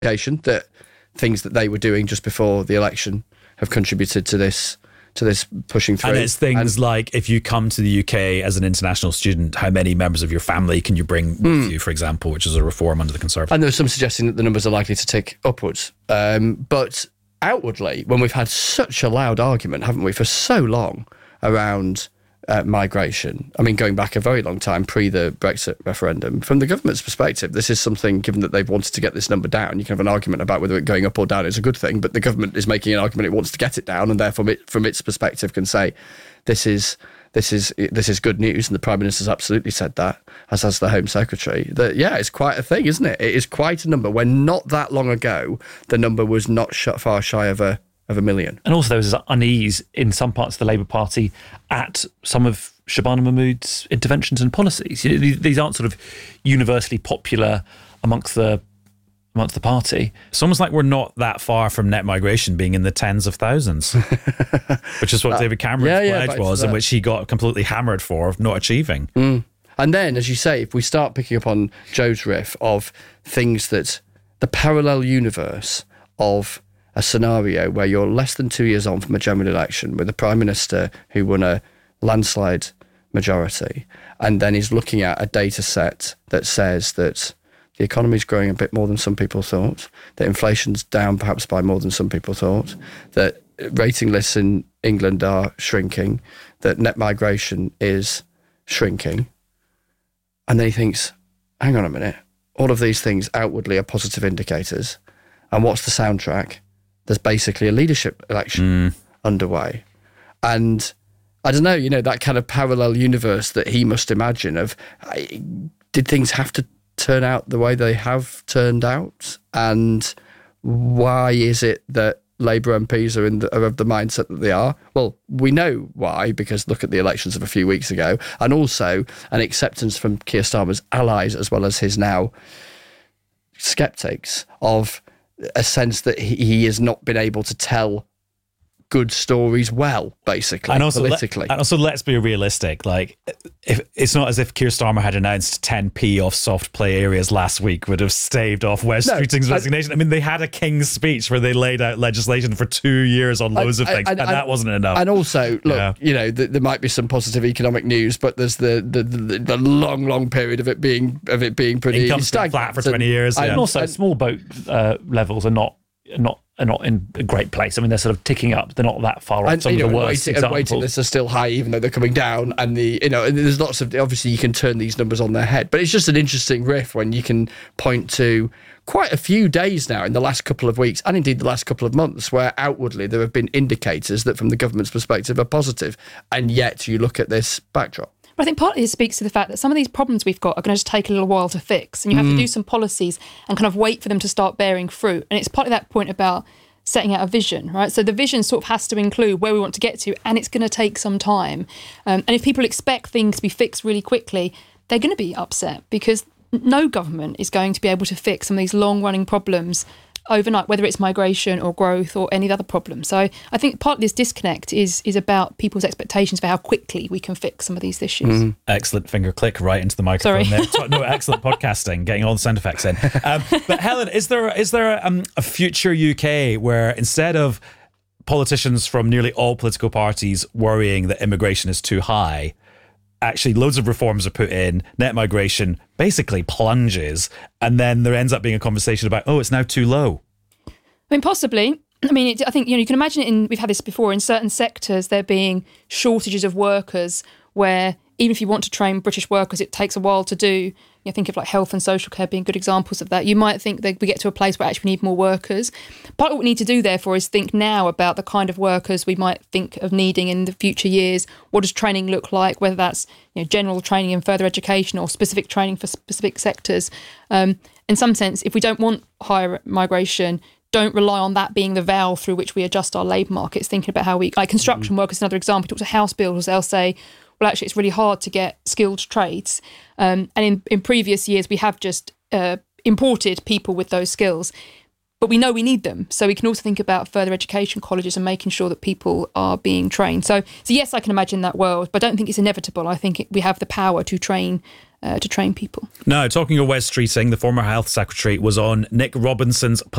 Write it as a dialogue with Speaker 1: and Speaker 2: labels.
Speaker 1: that things that they were doing just before the election have contributed to this pushing through.
Speaker 2: And it's things like, if you come to the UK as an international student, how many members of your family can you bring with you, for example, which is a reform under the Conservatives.
Speaker 1: And there's some suggesting that the numbers are likely to tick upwards. But outwardly, when we've had such a loud argument, haven't we, for so long around migration, I mean, going back a very long time, pre the Brexit referendum, from the government's perspective, this is something, given that they've wanted to get this number down, you can have an argument about whether it going up or down is a good thing, but the government is making an argument it wants to get it down, and therefore from its perspective can say this is good news, and the Prime Minister's absolutely said that, as has the Home Secretary, that it's quite a thing, isn't it? It is quite a number, when not that long ago the number was not far shy of a million.
Speaker 3: And also there was unease in some parts of the Labour Party at some of Shabana Mahmood's interventions and policies. These aren't sort of universally popular amongst the party.
Speaker 2: It's almost like we're not that far from net migration being in the tens of thousands, which is what David Cameron's pledge was, and which he got completely hammered for not achieving.
Speaker 1: And then, as you say, if we start picking up on Joe's riff of things that the parallel universe of a scenario where you're less than 2 years on from a general election with a Prime Minister who won a landslide majority, and then is looking at a data set that says that the economy's growing a bit more than some people thought, that inflation's down perhaps by more than some people thought, that rating lists in England are shrinking, that net migration is shrinking. And then he thinks, hang on a minute, all of these things outwardly are positive indicators. And what's the soundtrack? There's basically a leadership election underway. And I don't know, that kind of parallel universe that he must imagine of, did things have to turn out the way they have turned out? And why is it that Labour MPs are of the mindset that they are? Well, we know why, because look at the elections of a few weeks ago, and also an acceptance from Keir Starmer's allies as well as his now sceptics of a sense that he has not been able to tell good stories well, basically,
Speaker 2: and also
Speaker 1: politically.
Speaker 2: And also, let's be realistic. Like, if it's not as if Keir Starmer had announced 10p off soft play areas last week would have staved off Wes Streeting's resignation. I mean, they had a King's Speech where they laid out legislation for 2 years on loads of things, and that wasn't enough.
Speaker 1: And also, look, there might be some positive economic news, but there's the long period of it being pretty
Speaker 2: Income's
Speaker 1: stagnant,
Speaker 2: flat for 20 years.
Speaker 3: And also, small boat levels are not in a great place. I mean, they're sort of ticking up. They're not that far off some of the worst examples.
Speaker 1: Waiting lists are still high, even though they're coming down. And there's lots of, obviously you can turn these numbers on their head. But it's just an interesting riff when you can point to quite a few days now in the last couple of weeks, and indeed the last couple of months, where outwardly there have been indicators that from the government's perspective are positive. And yet you look at this backdrop.
Speaker 4: But I think partly it speaks to the fact that some of these problems we've got are going to take a little while to fix, and you have to do some policies and kind of wait for them to start bearing fruit. And it's partly that point about setting out a vision, right? So the vision sort of has to include where we want to get to, and it's going to take some time. And if people expect things to be fixed really quickly, they're going to be upset, because no government is going to be able to fix some of these long-running problems overnight, whether it's migration or growth or any other problem. So I think part of this disconnect is about people's expectations for how quickly we can fix some of these issues.
Speaker 2: Excellent finger click right into the microphone there. No, excellent podcasting, getting all the sound effects in. But Helen, is there a future UK where instead of politicians from nearly all political parties worrying that immigration is too high, actually loads of reforms are put in, net migration basically plunges, and then there ends up being a conversation about, it's now too low?
Speaker 4: I mean, possibly. I mean, I think, you can imagine it we've had this before, in certain sectors there being shortages of workers where even if you want to train British workers, it takes a while to do. Think of like health and social care being good examples of that. You might think that we get to a place where actually we need more workers. Part of what we need to do, therefore, is think now about the kind of workers we might think of needing in the future years. What does training look like, whether that's general training in further education or specific training for specific sectors. In some sense, if we don't want higher migration, don't rely on that being the valve through which we adjust our labour markets, thinking about how we, like construction workers, another example. Talk to house builders, they'll say, well, actually, it's really hard to get skilled trades. And in previous years, we have just imported people with those skills. But we know we need them. So we can also think about further education colleges and making sure that people are being trained. So yes, I can imagine that world, but I don't think it's inevitable. I think we have the power to train people.
Speaker 2: Now, talking of Wes Streeting, the former health secretary, was on Nick Robinson's